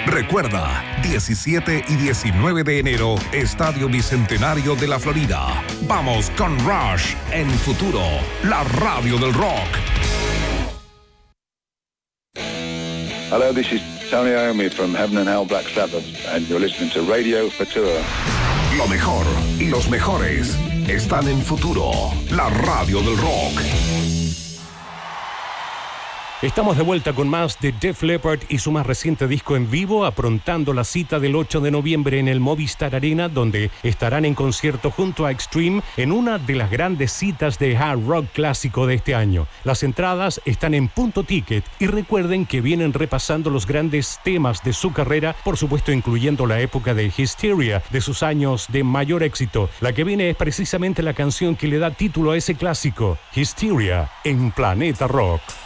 Recuerda, 17 y 19 de enero, Estadio Bicentenario de la Florida. Vamos con Rush en Futuro, la radio del rock. Hello, this is Tony Iommi from Heaven and Hell Black Sabbath, and you're listening to Radio Futura. Lo mejor y los mejores están en Futuro, la radio del rock. Estamos de vuelta con más de Def Leppard y su más reciente disco en vivo, aprontando la cita del 8 de noviembre en el Movistar Arena, donde estarán en concierto junto a Extreme en una de las grandes citas de hard rock clásico de este año. Las entradas están en Punto Ticket y recuerden que vienen repasando los grandes temas de su carrera, por supuesto incluyendo la época de Hysteria, de sus años de mayor éxito. La que viene es precisamente la canción que le da título a ese clásico, Hysteria, en Planeta Rock.